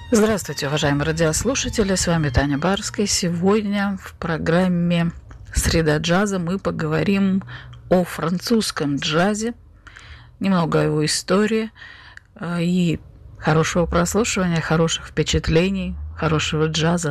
Здравствуйте, уважаемые радиослушатели, с вами Таня Барская. Сегодня в программе «Среда джаза» мы поговорим о французском джазе, немного о его истории и хорошего прослушивания, хороших впечатлений, хорошего джаза.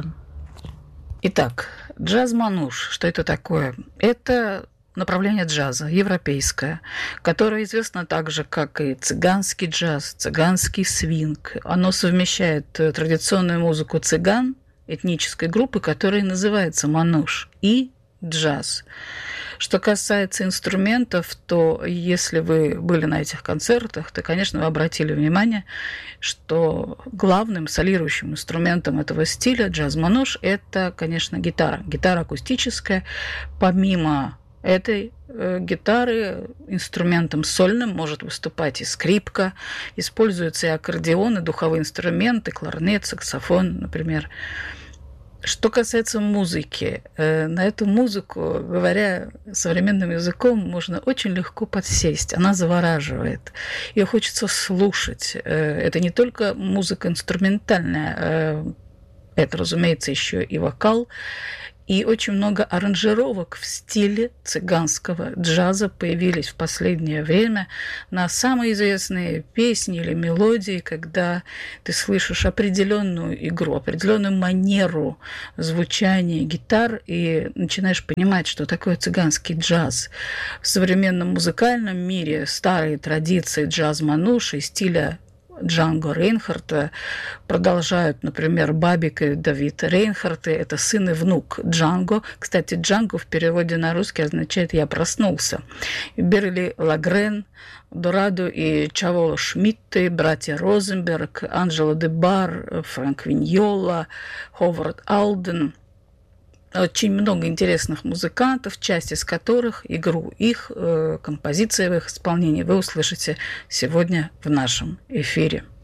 Итак, джаз-мануш, что это такое? Это направление джаза, европейское, которое известно также как и цыганский джаз, цыганский свинг. Оно совмещает традиционную музыку цыган, этнической группы, которая называется мануш, и джаз. Что касается инструментов, то если вы были на этих концертах, то, конечно, вы обратили внимание, что главным солирующим инструментом этого стиля джаз-мануш – это, конечно, гитара. Гитара акустическая. Помимо этой гитары инструментом сольным может выступать и скрипка, используются и аккордеон, и духовые инструменты, кларнет, саксофон, например. Что касается музыки, на эту музыку, говоря современным языком, можно очень легко подсесть. Она завораживает. Ее хочется слушать. Это не только музыка инструментальная, это, разумеется, еще и вокал. И очень много аранжировок в стиле цыганского джаза появились в последнее время на самые известные песни или мелодии, когда ты слышишь определенную игру, определенную манеру звучания гитар и начинаешь понимать, что такое цыганский джаз. В современном музыкальном мире старые традиции джаз-мануш и стиля Джанго Рейнхарта продолжают, например, Бабик и Давид Рейнхарты. Это сын и внук Джанго. Кстати, Джанго в переводе на русский означает «я проснулся». Берли Лагрен, Дорадо и Чаволо Шмидты, братья Розенберг, Анджело де Бар, Фрэнк Виньола, Ховард Алден. Очень много интересных музыкантов, часть из которых, игру их, композиции в их исполнении вы услышите сегодня в нашем эфире.